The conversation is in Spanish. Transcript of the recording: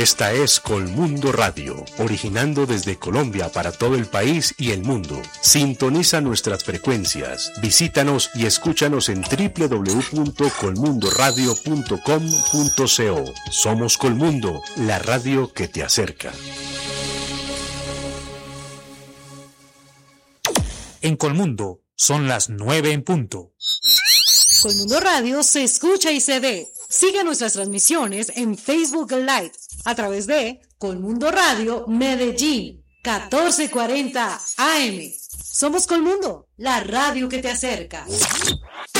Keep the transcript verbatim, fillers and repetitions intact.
Esta es Colmundo Radio, originando desde Colombia para todo el país y el mundo. Sintoniza nuestras frecuencias, visítanos y escúchanos en doble u doble u doble u punto colmundo radio punto com punto co. Somos Colmundo, la radio que te acerca. En Colmundo son las nueve en punto. Colmundo Radio se escucha y se ve. Sigue nuestras transmisiones en Facebook Live a través de Colmundo Radio Medellín, catorce cuarenta A M. Somos Colmundo, la radio que te acerca.